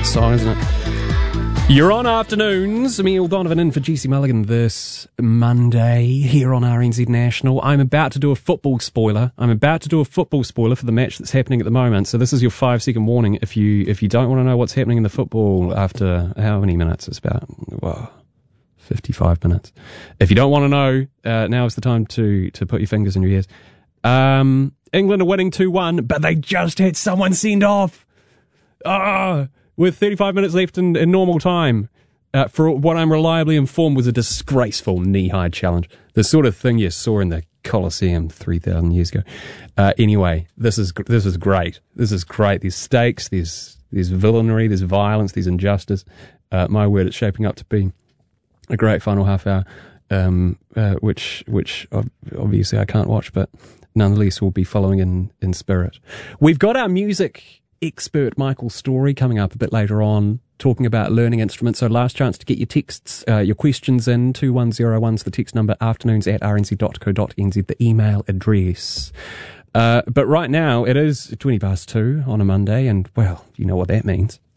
song, isn't it? You're on Afternoons. Emil Donovan in for GC Mulligan this Monday here on RNZ National. I'm about to do a football spoiler. for the match that's happening at the moment. So this is your 5-second warning. If you don't want to know what's happening in the football after how many minutes? It's about 55 minutes. If you don't want to know, now is the time to put your fingers in your ears. England are winning 2-1, but they just had someone send off. With 35 minutes left in normal time, for what I'm reliably informed was a disgraceful knee-high challenge. The sort of thing you saw in the Colosseum 3,000 years ago. Anyway, this is great. This is great. There's stakes, there's villainy, there's violence, there's injustice. My word, it's shaping up to be a great final half hour, which obviously I can't watch, but nonetheless we'll be following in spirit. We've got our music expert Michael Story coming up a bit later on, talking about learning instruments. So last chance to get your texts, your questions in. 21001's the text number, afternoons@rnz.co.nz, the email address. But right now it is 2:20 on a Monday, and well, you know what that means.